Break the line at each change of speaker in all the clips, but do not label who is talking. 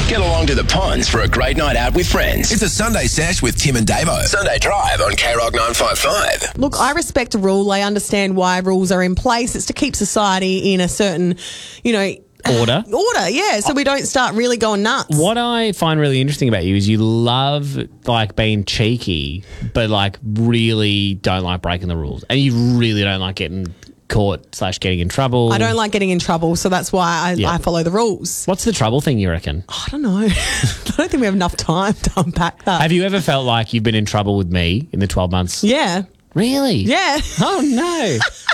Get along to the ponds for a great night out with friends.
It's a Sunday sesh with Tim and Davo.
Sunday Drive on K-Rock 955.
Look, I respect a rule. I understand why rules are in place. It's to keep society in a certain,
Order.
Yeah, so we don't start really going nuts.
What I find really interesting about you is you love being cheeky, but really don't like breaking the rules, and you really don't like getting caught / getting in trouble.
I don't like getting in trouble, so that's why I follow the rules.
What's the trouble thing, you reckon?
I don't know. I don't think we have enough time to unpack that.
Have you ever felt like you've been in trouble with me in the 12 months?
Yeah.
Really?
Yeah.
Oh, no.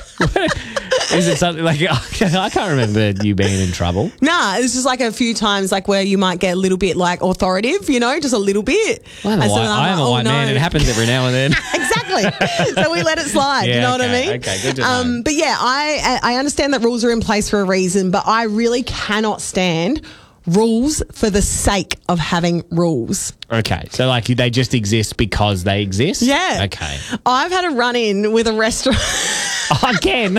Is it something I can't remember you being in trouble.
Nah, it's just a few times where you might get a little bit authoritative, just a little bit.
Well, I am a white man. It happens every now and then.
Exactly. So we let it slide.
Yeah,
you know what I mean?
Okay, good to know.
But yeah, I understand that rules are in place for a reason, but I really cannot stand rules for the sake of having rules.
Okay, so they just exist because they exist?
Yeah.
Okay.
I've had a run-in with a restaurant.
Again.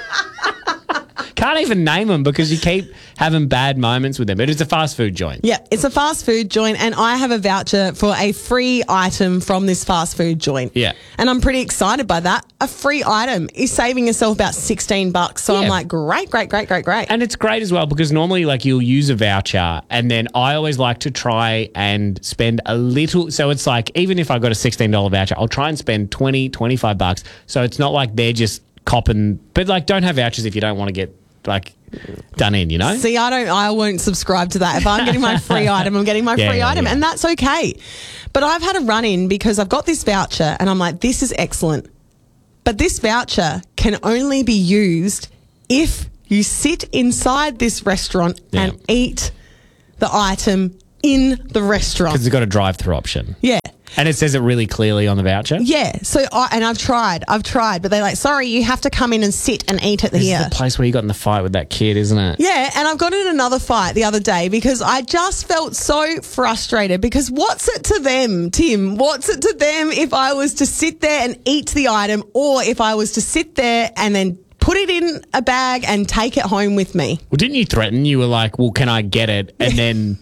Can't even name them because you keep having bad moments with them. But it's a fast food joint.
Yeah, it's a fast food joint, and I have a voucher for a free item from this fast food joint.
Yeah.
And I'm pretty excited by that. A free item is saving yourself about $16. So I'm like, great.
And it's great as well because normally you'll use a voucher and then I always like to try and spend a little. So it's even if I got a $16 voucher, I'll try and spend $20, $25. So it's not like they're just copping. But don't have vouchers if you don't want to get done in,
See, I won't subscribe to that. If I'm getting my free item, I'm getting my free item, and that's okay. But I've had a run-in because I've got this voucher and I'm like, this is excellent. But this voucher can only be used if you sit inside this restaurant and eat the item in the restaurant.
Because it's got a drive-through option.
Yeah.
And it says it really clearly on the voucher?
Yeah. So, I've tried, but they're sorry, you have to come in and sit and eat it here.
This is the place where you got in the fight with that kid, isn't it?
Yeah, and I've got in another fight the other day because I just felt so frustrated because what's it to them, Tim? What's it to them if I was to sit there and eat the item or if I was to sit there and then put it in a bag and take it home with me?
Well, didn't you threaten? You were like, well, can I get it? And then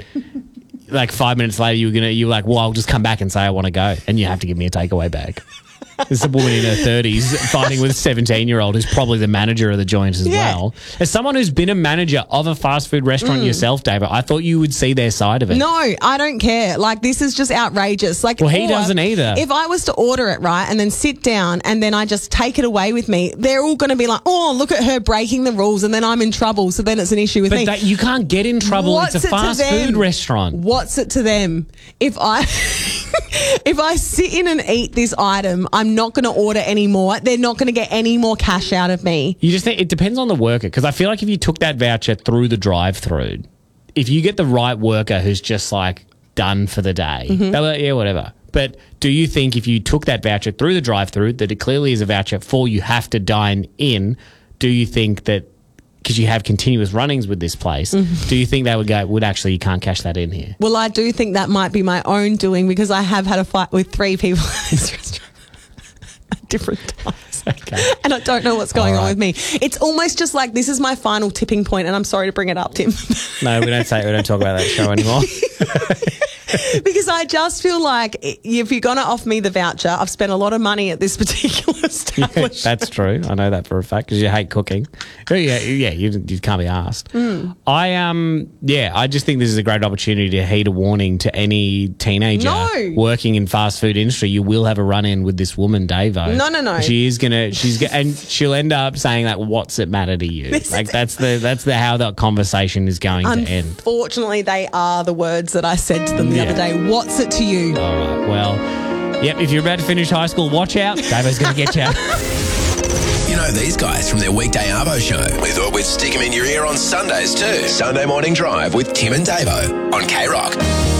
5 minutes later, you were like, well, I'll just come back and say I want to go. And you have to give me a takeaway bag. There's a woman in her 30s fighting with a 17-year-old who's probably the manager of the joint as well. As someone who's been a manager of a fast food restaurant yourself, David, I thought you would see their side of it.
No, I don't care. This is just outrageous.
Well, he doesn't either.
If I was to order it, right, and then sit down and then I just take it away with me, they're all going to be like, oh, look at her breaking the rules, and then I'm in trouble, so then it's an issue with me.
But you can't get in trouble. It's a fast food restaurant.
What's it to them? If I sit in and eat this item, I'm not going to order any more. They're not going to get any more cash out of me.
You just think it depends on the worker, because I feel like if you took that voucher through the drive-through, if you get the right worker who's just done for the day, they'll be like, yeah, whatever. But do you think if you took that voucher through the drive-through, that it clearly is a voucher for you have to dine in, do you think that because you have continuous runnings with this place, do you think they would actually, you can't cash that in here?
Well, I do think that might be my own doing because I have had a fight with 3 people in this restaurant at different times.
Okay.
And I don't know what's going on with me. It's almost just this is my final tipping point, and I'm sorry to bring it up, Tim.
No, we don't talk about that show anymore.
Because I just feel like if you're going to offer me the voucher, I've spent a lot of money at this particular establishment.
Yeah, that's true. I know that for a fact because you hate cooking. Yeah, you can't be asked. I just think this is a great opportunity to heed a warning to any teenager working in fast food industry. You will have a run-in with this woman, Davo.
No.
And she'll end up saying what's it matter to you? That's how that conversation is going to end.
Unfortunately, they are the words that I said to them the other day. What's it to you?
All right. Well, if you're about to finish high school, watch out. Davo's going to get you.
You know these guys from their weekday Arvo show.
We thought we'd stick them in your ear on Sundays too. Sunday Morning Drive with Tim and Davo on K-Rock.